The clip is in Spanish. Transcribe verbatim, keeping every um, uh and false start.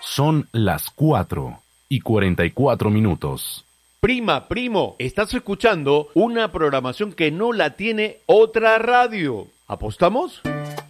Son las cuatro y cuarenta y cuatro minutos. Prima, primo, estás escuchando una programación que no la tiene otra radio. ¿Apostamos?